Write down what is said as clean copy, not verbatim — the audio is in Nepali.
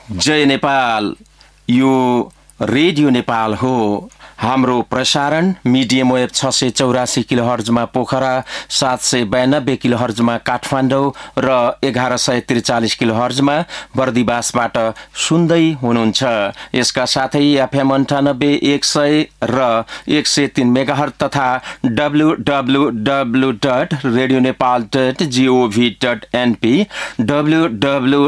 जय नेपाल। यो रेडियो नेपाल हो। हाम्रो प्रसारण मिडियम वेभ 684 किलोहर्जमा पोखरा, 792 किलोहर्जमा काठमाडौँ र 1143 किलोहर्जमा बर्दिवासबाट सुन्दै हुनुहुन्छ। यसका साथै एफएम 98 100 र 103 मेगाहर्ज तथा www.radionepal.gov.np